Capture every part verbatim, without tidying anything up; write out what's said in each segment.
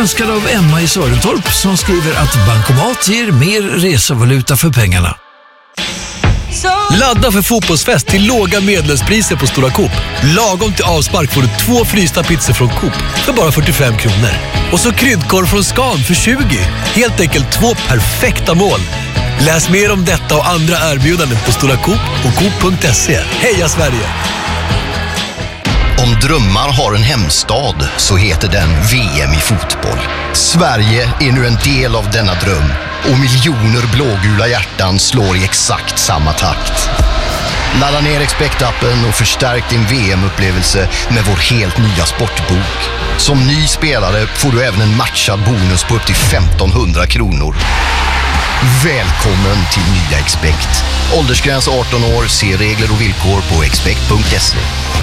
Önskad av Emma i Sörentorp som skriver att bankomat ger mer resevaluta för pengarna. Ladda för fotbollsfest till låga medlemspriser på Stora Coop. Lagom till avspark får du två frysta pizzor från Coop för bara fyrtiofem kronor. Och så kryddkorv från Scan för tjugo. Helt enkelt två perfekta mål. Läs mer om detta och andra erbjudanden på Stora Coop och coop punkt se. Heja Sverige! Om drömmar har en hemstad så heter den V M i fotboll. Sverige är nu en del av denna dröm och miljoner blågula hjärtan slår i exakt samma takt. Ladda ner Expect-appen och förstärk din V M-upplevelse med vår helt nya sportbok. Som ny spelare får du även en matchad bonus på upp till femtonhundra kronor. Välkommen till nya Expect. Åldersgräns arton år, se regler och villkor på expect punkt se.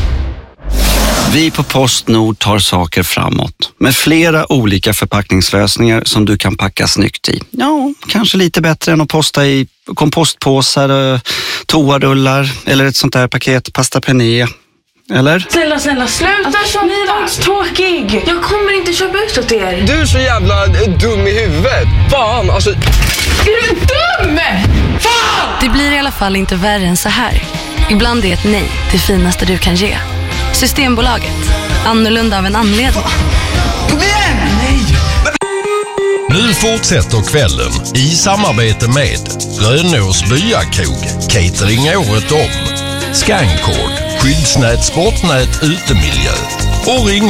Vi på Postnord tar saker framåt med flera olika förpackningslösningar som du kan packa snyggt i. Ja, kanske lite bättre än att posta i kompostpåsar, toarullar eller ett sånt där paket pasta penne. Eller? Snälla, snälla, sluta alltså, så tråkig. Jag kommer inte köpa ut åt er. Du är så jävla dum i huvudet. Fan, alltså... Är du dum? Fan! Det blir i alla fall inte värre än så här. Ibland är ett nej det finaste du kan ge. Systembolaget. Annorlunda av en anledning. Kom igen! Nej! Nu fortsätter kvällen i samarbete med Rönås Byakog, catering året om, Skankord, skyddsnät, sportnät, utemiljö och ring